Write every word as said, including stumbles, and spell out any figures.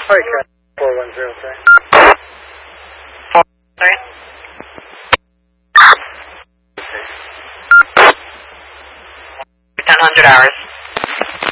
Hi, Cat four one zero three. Four, three. ten hundred hours.